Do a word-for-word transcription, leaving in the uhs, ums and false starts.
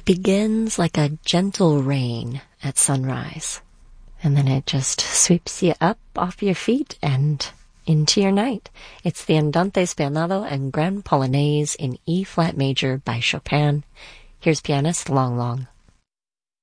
begins like a gentle rain at sunrise, and then it just sweeps you up off your feet and into your night. It's the Andante Spianato and Grand Polonaise in E-flat major by Chopin. Here's pianist Long Long.